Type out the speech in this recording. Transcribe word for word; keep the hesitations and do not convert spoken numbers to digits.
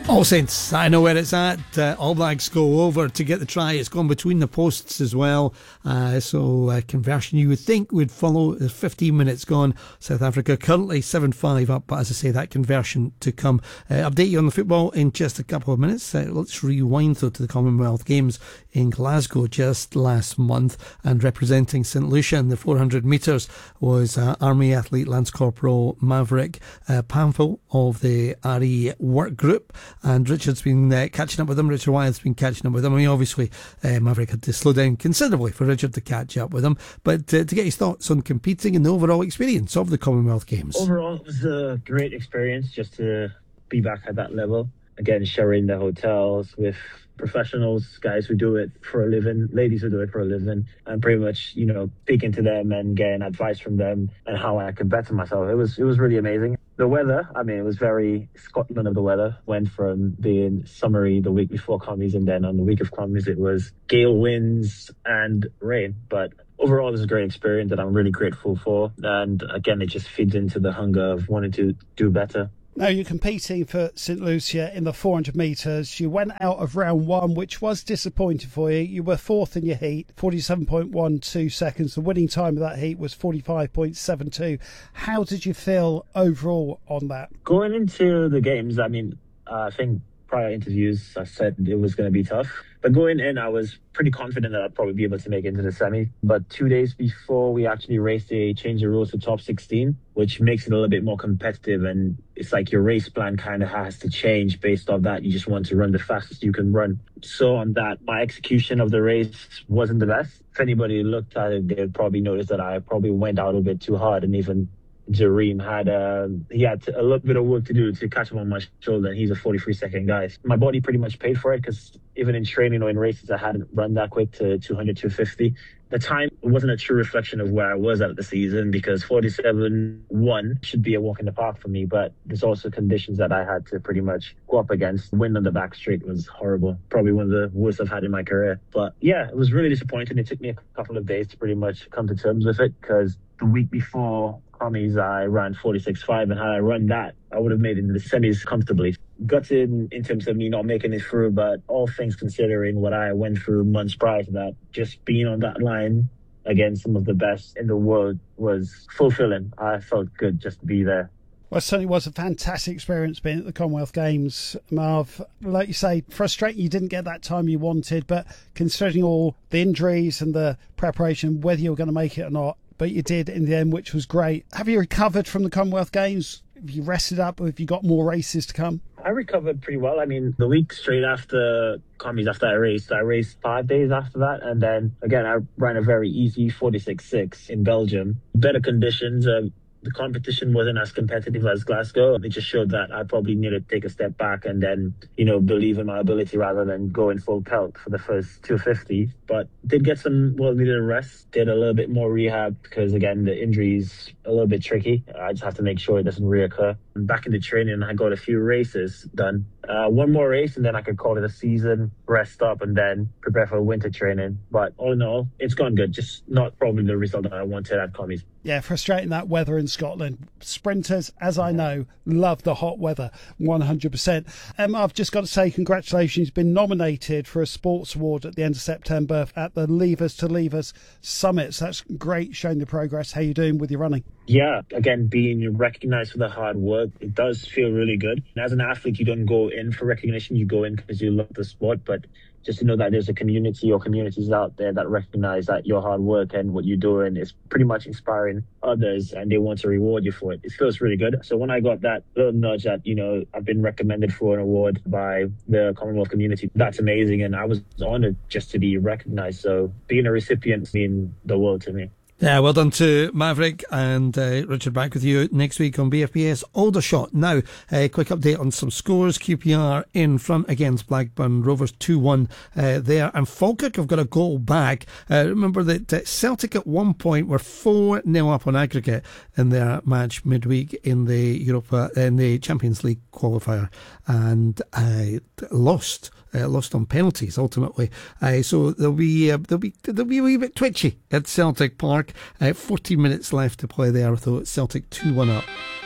All Saints, I know where it's at. Uh, All Blacks go over to get the try. It's gone between the posts as well. Uh, so uh, conversion you would think would follow. There's fifteen minutes gone. South Africa currently seven five up. But as I say, that conversion to come. Uh, update you on the football in just a couple of minutes. Uh, let's rewind though to the Commonwealth Games in Glasgow just last month. And representing St Lucia in the four hundred metres was uh, Army athlete Lance Corporal Maverick uh, Pamphil of the R E work group. And Richard's been uh, catching up with him. Richard Wyeth's been catching up with him. I mean, obviously, uh, Maverick had to slow down considerably for Richard to catch up with him. But uh, to get his thoughts on competing and the overall experience of the Commonwealth Games. Overall, it was a great experience just to be back at that level. Again, sharing the hotels with professionals, guys who do it for a living, ladies who do it for a living, and pretty much, you know, speaking to them and getting advice from them and how I could better myself. It was it was really amazing. The weather, I mean, it was very Scotland of the weather. Went from being summery the week before commies, and then on the week of commies it was gale winds and rain. But overall, it was a great experience that I'm really grateful for. And again, it just feeds into the hunger of wanting to do better. Now, you're competing for St Lucia in the four hundred metres. You went out of round one, which was disappointing for you. You were fourth in your heat, forty-seven point one two seconds. The winning time of that heat was forty-five point seven two. How did you feel overall on that? Going into the games, I mean, uh, I think prior interviews, I said it was going to be tough. But going in, I was pretty confident that I'd probably be able to make it into the semi. But two days before we actually raced, they changed the rules to top sixteen, which makes it a little bit more competitive. And it's like your race plan kind of has to change based on that. You just want to run the fastest you can run. So on that, my execution of the race wasn't the best. If anybody looked at it, they'd probably notice that I probably went out a bit too hard, and even Jareem had uh, he had a little bit of work to do to catch him on my shoulder. He's a forty-three second guy. My body pretty much paid for it, because even in training or in races, I hadn't run that quick to two hundred, two fifty. The time wasn't a true reflection of where I was at the season, because forty-seven one should be a walk in the park for me. But there's also conditions that I had to pretty much go up against. Wind on the back straight was horrible. Probably one of the worst I've had in my career. But yeah, it was really disappointing. It took me a couple of days to pretty much come to terms with it, because the week before commies, I ran forty-six five, and had I run that, I would have made it into the semis comfortably. Gutted in terms of me not making it through, but all things considering what I went through months prior to that, just being on that line against some of the best in the world was fulfilling. I felt good just to be there. Well, it certainly was a fantastic experience being at the Commonwealth Games, Marv. Like you say, frustrating you didn't get that time you wanted, but considering all the injuries and the preparation, whether you were going to make it or not, but you did in the end, which was great. Have you recovered from the Commonwealth Games? Have you rested up, or have you got more races to come? I recovered pretty well. I mean, the week straight after commies, after I raced, I raced five days after that. And then, again, I ran a very easy forty-six six in Belgium. Better conditions. Uh, the competition wasn't as competitive as Glasgow. It just showed that I probably needed to take a step back and then, you know, believe in my ability rather than go in full pelt for the first two fifty. But did get some well-needed rest, did a little bit more rehab, because, again, the injury's a little bit tricky. I just have to make sure it doesn't reoccur. Back into training, I got a few races done. Uh, one more race, and then I could call it a season, rest up, and then prepare for winter training. But all in all, it's gone good. Just not probably the result that I wanted at commies. Yeah, frustrating that weather in Scotland. Sprinters, as I know, love the hot weather, one hundred percent. Um, I've just got to say congratulations. You've been nominated for a sports award at the end of September at the Levers to Levers Summit. So that's great, showing the progress. How you doing with your running? Yeah, again, being recognised for the hard work, it does feel really good. And as an athlete, you don't go in for recognition, you go in because you love the sport. But just to know that there's a community or communities out there that recognize that your hard work and what you're doing is pretty much inspiring others, and they want to reward you for it. It feels really good. So when I got that little nudge that, you know, I've been recommended for an award by the Commonwealth community, that's amazing. And I was honored just to be recognized. So being a recipient means the world to me. Yeah, well done to Maverick, and uh, Richard back with you next week on B F B S Aldershot. Now, a uh, quick update on some scores. Q P R in front against Blackburn Rovers two one uh, there, and Falkirk have got a goal back. Uh, remember that uh, Celtic at one point were four nil up on aggregate in their match midweek in the Europa in the Champions League qualifier, and uh, lost. Uh, lost on penalties ultimately, uh, so they'll be uh, they'll be they'll be a wee bit twitchy at Celtic Park. Uh, fourteen minutes left to play there, though. Celtic two one up.